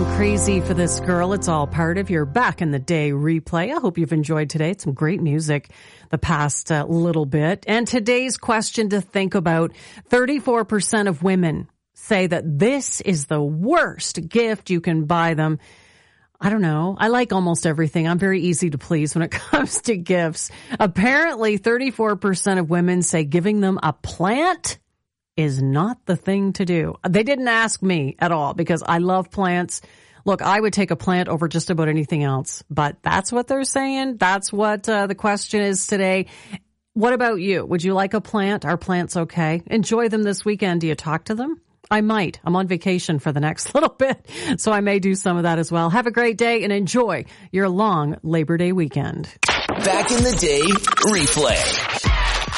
Going Crazy for This Girl. It's all part of your Back in the Day replay. I hope you've enjoyed today. It's some great music the past little bit. And today's question to think about, 34% of women say that this is the worst gift you can buy them. I don't know. I like almost everything. I'm very easy to please when it comes to gifts. Apparently, 34% of women say giving them a plant is not the thing to do. They didn't ask me at all because I love plants. Look, I would take a plant over just about anything else, but that's what they're saying. That's what the question is today. What about you? Would you like a plant? Are plants okay? Enjoy them this weekend. Do you talk to them? I might. I'm on vacation for the next little bit, so I may do some of that as well. Have a great day and enjoy your long Labor Day weekend. Back in the Day replay.